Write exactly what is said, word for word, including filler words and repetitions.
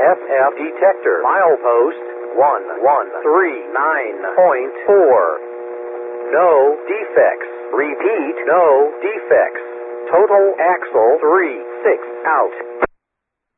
F F detector. Milepost one one three nine point four. No defects. Repeat, no defects. Total axle three six out.